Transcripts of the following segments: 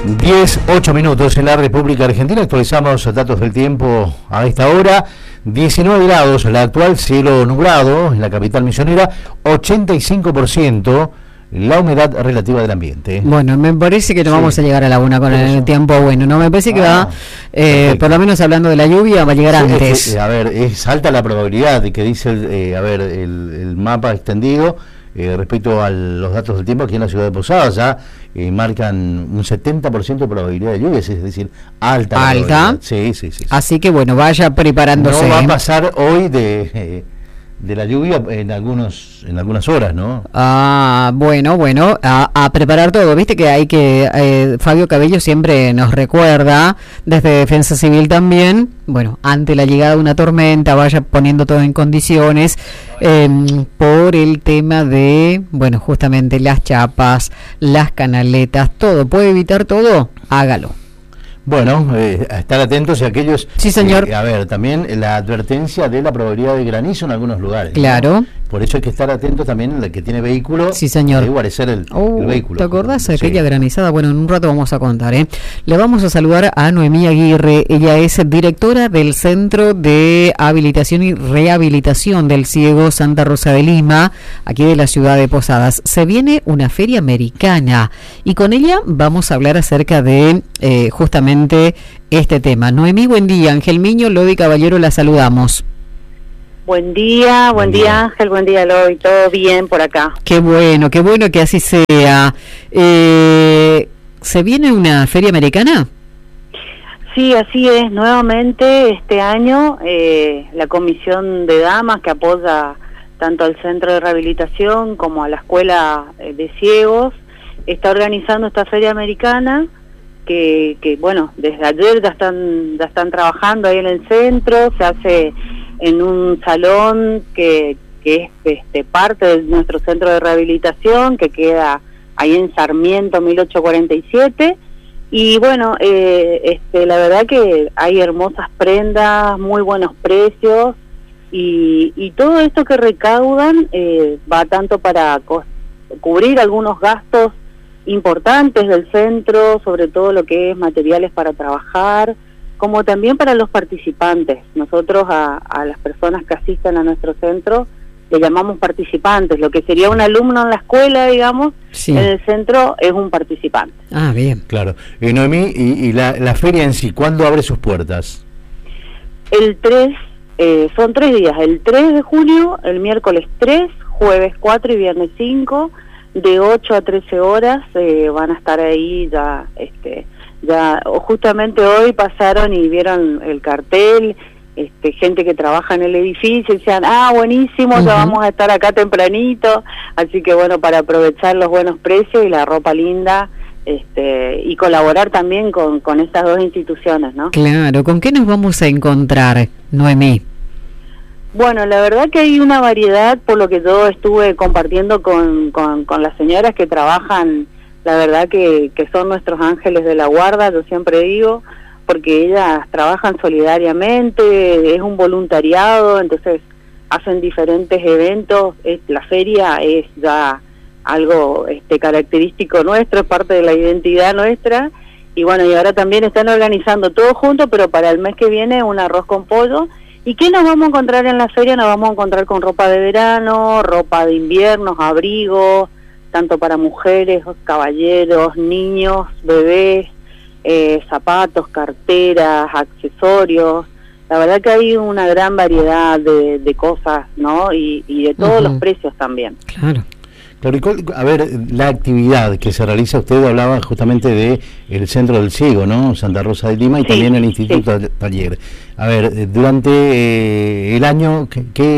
10:08 en la República Argentina. Actualizamos datos del tiempo a esta hora. 19 grados la actual, cielo nublado en la capital misionera, 85% la humedad relativa del ambiente. Bueno, me parece que no vamos a llegar a la una con el tiempo bueno, no, me parece que va, por lo menos hablando de la lluvia, va a llegar antes. A ver, es alta la probabilidad de que dice el mapa extendido respecto a los datos del tiempo aquí en la ciudad de Posadas. Ya marcan un 70% de probabilidad de lluvias, es decir, alta. Sí. Así que bueno, vaya preparándose. No va a pasar hoy de la lluvia en algunas horas, ¿no? Bueno, a preparar todo. Viste que hay que, Fabio Cabello siempre nos recuerda, desde Defensa Civil también, bueno, ante la llegada de una tormenta, vaya poniendo todo en condiciones, por el tema de, bueno, justamente las chapas, las canaletas, todo. ¿Puede evitar todo? Hágalo. Bueno, a estar atentos y aquellos... Sí, señor. También la advertencia de la probabilidad de granizo en algunos lugares. Claro. ¿No? Por eso hay que estar atentos también el que tiene vehículo. Sí, señor. Debe guarecer el vehículo. ¿Te acordás de aquella granizada? Bueno, en un rato vamos a contar, Le vamos a saludar a Noemí Aguirre. Ella es directora del Centro de Habilitación y Rehabilitación del Ciego Santa Rosa de Lima, aquí de la ciudad de Posadas. Se viene una feria americana y con ella vamos a hablar acerca de justamente este tema. Noemí, buen día. Ángel Miño, Lodi Caballero, la saludamos. Buen día Ángel, buen día Lodi, todo bien por acá. Qué bueno que así sea. ¿Se viene una feria americana? Sí, así es. Nuevamente este año la Comisión de Damas, que apoya tanto al Centro de Rehabilitación como a la Escuela de Ciegos, está organizando esta feria americana que bueno, desde ayer ya están trabajando ahí en el centro. Se hace en un salón que es parte de nuestro centro de rehabilitación, que queda ahí en Sarmiento 1847, y bueno, la verdad que hay hermosas prendas, muy buenos precios, y todo esto que recaudan va tanto para cubrir algunos gastos importantes del centro, sobre todo lo que es materiales para trabajar, como también para los participantes. Nosotros a las personas que asisten a nuestro centro le llamamos participantes. Lo que sería un alumno en la escuela, digamos, sí, en el centro es un participante. Ah, bien. Claro. Noemí, y la feria en sí, ¿cuándo abre sus puertas? Son 3 días, el 3 de junio, el miércoles 3, jueves 4 y viernes 5, de 8 a 13 horas, van a estar ahí ya justamente hoy pasaron y vieron el cartel, gente que trabaja en el edificio, y decían, buenísimo, ya vamos a estar acá tempranito, así que bueno, para aprovechar los buenos precios y la ropa linda, y colaborar también con estas dos instituciones, ¿no? Claro, ¿con qué nos vamos a encontrar, Noemí? Bueno, la verdad que hay una variedad, por lo que yo estuve compartiendo con las señoras que trabajan. La verdad que son nuestros ángeles de la guarda, yo siempre digo, porque ellas trabajan solidariamente, es un voluntariado, entonces hacen diferentes eventos. La feria es ya algo característico nuestro, es parte de la identidad nuestra, y bueno, y ahora también están organizando todo junto, pero para el mes que viene un arroz con pollo. ¿Y qué nos vamos a encontrar en la feria? Nos vamos a encontrar con ropa de verano, ropa de invierno, abrigos, tanto para mujeres, caballeros, niños, bebés, zapatos, carteras, accesorios. La verdad que hay una gran variedad de cosas, ¿no? Y de todos los precios también. Claro. A ver, la actividad que se realiza, usted hablaba justamente de el Centro del Ciego, ¿no? Santa Rosa de Lima, y también el Instituto Taller. A ver, durante el año,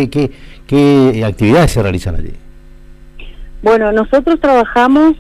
¿qué actividades se realizan allí? Bueno, nosotros trabajamos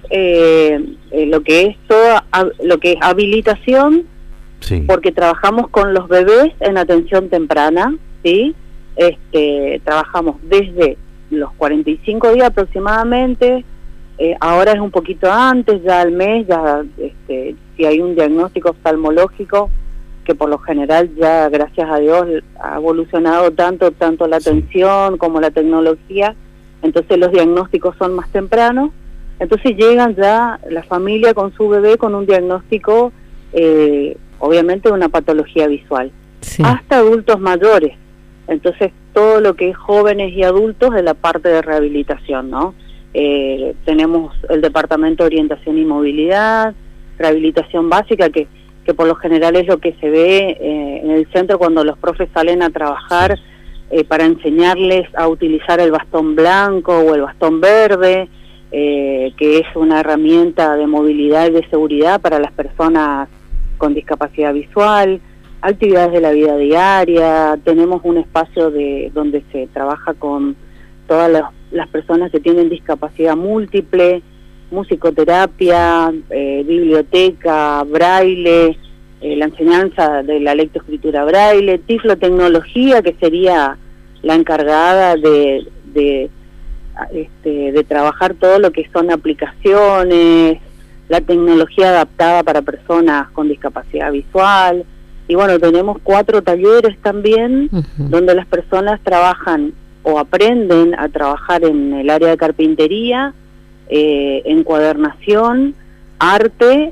lo que es habilitación, sí, porque trabajamos con los bebés en atención temprana, ¿sí? Trabajamos desde los 45 días aproximadamente, ahora es un poquito antes, ya al mes, ya si hay un diagnóstico oftalmológico, que por lo general ya, gracias a Dios, ha evolucionado tanto la atención como la tecnología, entonces los diagnósticos son más tempranos. Entonces llegan ya la familia con su bebé con un diagnóstico, obviamente, de una patología visual, sí, hasta adultos mayores. Entonces, todo lo que es jóvenes y adultos de la parte de rehabilitación, ¿no? Tenemos el Departamento de Orientación y Movilidad, rehabilitación básica, que por lo general es lo que se ve en el centro cuando los profes salen a trabajar, para enseñarles a utilizar el bastón blanco o el bastón verde, que es una herramienta de movilidad y de seguridad para las personas con discapacidad visual, actividades de la vida diaria. Tenemos un espacio donde se trabaja con todas las personas que tienen discapacidad múltiple, musicoterapia, biblioteca, braille, la enseñanza de la lectoescritura braille, tiflotecnología, que sería la encargada de trabajar todo lo que son aplicaciones, la tecnología adaptada para personas con discapacidad visual. Y bueno, tenemos 4 talleres también, donde las personas trabajan o aprenden a trabajar en el área de carpintería, encuadernación, arte,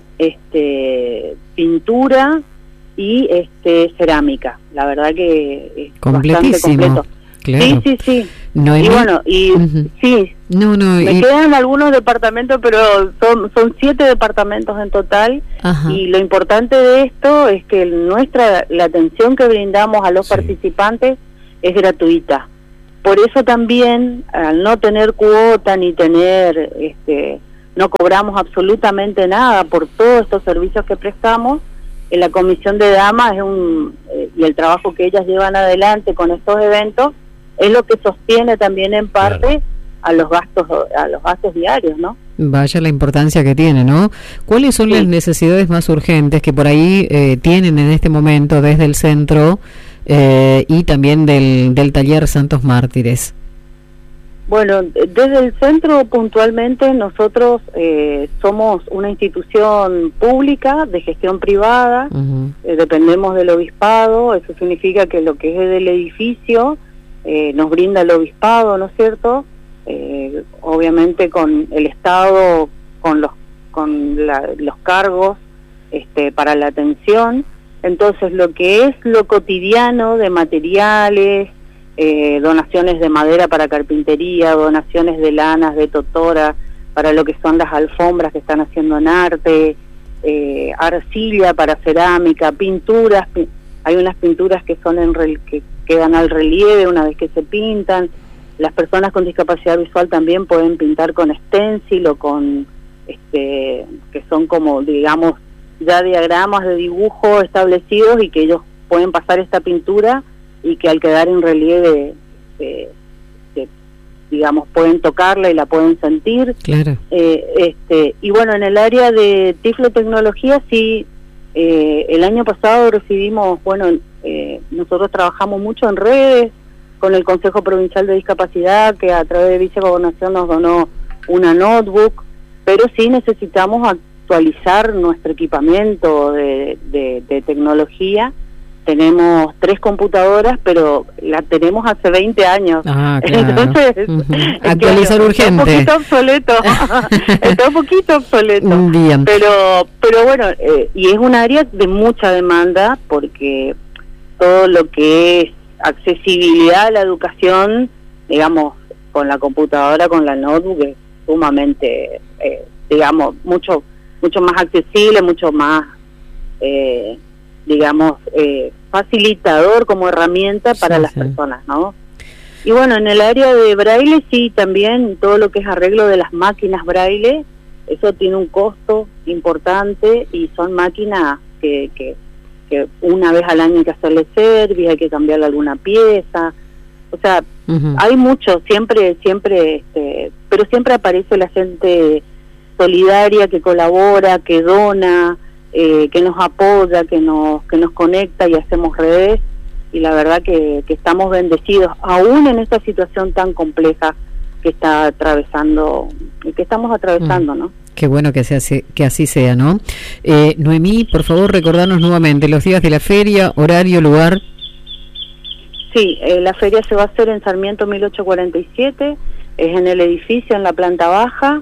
pintura y cerámica. La verdad que es bastante completo. Claro. Sí. Noemí, y bueno, sí. Me quedan algunos departamentos, pero son 7 departamentos en total. Ajá. Y lo importante de esto es que la atención que brindamos a los participantes es gratuita. Por eso también, al no tener cuota ni tener, no cobramos absolutamente nada por todos estos servicios que prestamos. En la comisión de damas y el trabajo que ellas llevan adelante con estos eventos es lo que sostiene también en parte a los gastos diarios, ¿no? Vaya la importancia que tiene, ¿no? ¿Cuáles son las necesidades más urgentes que por ahí tienen en este momento desde el centro y también del taller Santos Mártires? Bueno, desde el centro puntualmente nosotros somos una institución pública de gestión privada, dependemos del obispado. Eso significa que lo que es del edificio nos brinda el obispado, ¿no es cierto? Obviamente con el Estado, con los cargos para la atención. Entonces lo que es lo cotidiano de materiales, donaciones de madera para carpintería, donaciones de lanas, de totora, para lo que son las alfombras que están haciendo en arte, arcilla para cerámica, pinturas. Hay unas pinturas que que quedan al relieve una vez que se pintan. Las personas con discapacidad visual también pueden pintar con stencil o con que son como, digamos, ya diagramas de dibujo establecidos, y que ellos pueden pasar esta pintura y que al quedar en relieve digamos, pueden tocarla y la pueden sentir. Claro. Y bueno, en el área de tiflotecnología sí, el año pasado recibimos, nosotros trabajamos mucho en redes con el Consejo Provincial de Discapacidad, que a través de Vicegobernación nos donó una notebook, pero sí necesitamos actualizar nuestro equipamiento de tecnología. Tenemos 3 computadoras, pero la tenemos hace 20 años. Ah, claro. Entonces, actualizar urgente. Está un poquito obsoleto. Bien. Pero bueno, y es un área de mucha demanda, porque todo lo que es accesibilidad a la educación, digamos, con la computadora, con la notebook, es sumamente, digamos, mucho más accesible, mucho más, digamos, facilitador como herramienta para las personas, ¿no? Y bueno, en el área de braille sí, también todo lo que es arreglo de las máquinas braille, eso tiene un costo importante, y son máquinas que una vez al año hay que hacerle servicio, hay que cambiarle alguna pieza. O sea, hay mucho, siempre, pero siempre aparece la gente solidaria que colabora, que dona, que nos apoya, que nos conecta, y hacemos redes, y la verdad que estamos bendecidos, aún en esta situación tan compleja que estamos atravesando, ¿no? Qué bueno que así sea, ¿no? Noemí, por favor, recordarnos nuevamente los días de la feria, horario, lugar. Sí, la feria se va a hacer en Sarmiento 1847, es en el edificio, en la planta baja.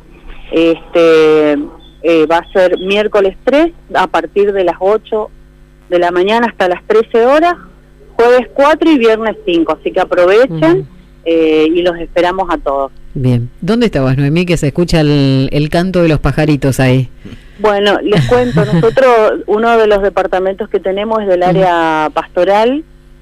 Va a ser miércoles 3 a partir de las 8 de la mañana hasta las 13 horas, jueves 4 y viernes 5, así que aprovechen y los esperamos a todos. Bien, ¿dónde estabas, Noemí, que se escucha el canto de los pajaritos ahí? Bueno, les cuento, nosotros uno de los departamentos que tenemos es del área pastoral,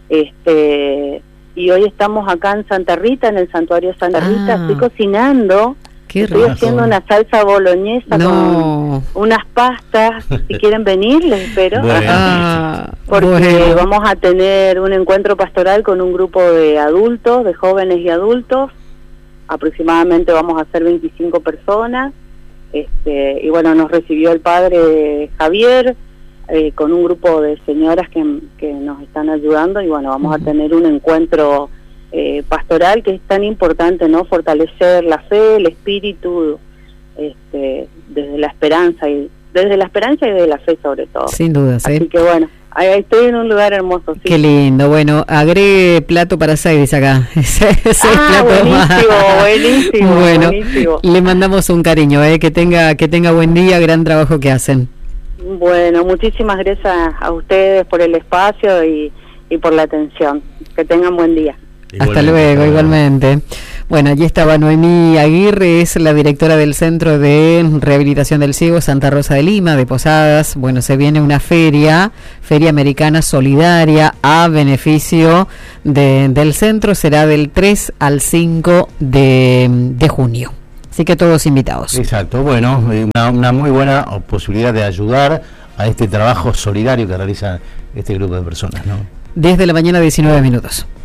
y hoy estamos acá en Santa Rita, en el santuario Santa Rita, estoy cocinando. Estoy haciendo una salsa boloñesa con unas pastas. Si quieren venir, les espero. Porque vamos a tener un encuentro pastoral con un grupo de adultos, de jóvenes y adultos. Aproximadamente vamos a ser 25 personas. Y bueno, nos recibió el padre Javier con un grupo de señoras que nos están ayudando. Y bueno, vamos a tener un encuentro pastoral, que es tan importante, ¿no? Fortalecer la fe, el espíritu, desde la esperanza y desde la fe sobre todo. Sin duda, sí. Así que bueno, estoy en un lugar hermoso. Sí. Qué lindo. Bueno, agregue plato para Sairis acá. Buenísimo. Bueno, buenísimo. Le mandamos un cariño, que tenga buen día, gran trabajo que hacen. Bueno, muchísimas gracias a ustedes por el espacio y por la atención. Que tengan buen día. Hasta luego, igualmente. Bueno, allí estaba Noemí Aguirre, es la directora del Centro de Rehabilitación del Ciego Santa Rosa de Lima, de Posadas. Bueno, se viene una feria americana solidaria a beneficio del centro, será del 3 al 5 de junio. Así que todos invitados. Exacto, bueno, una muy buena posibilidad de ayudar a este trabajo solidario que realiza este grupo de personas, ¿no? 10 de la mañana, 19 minutos.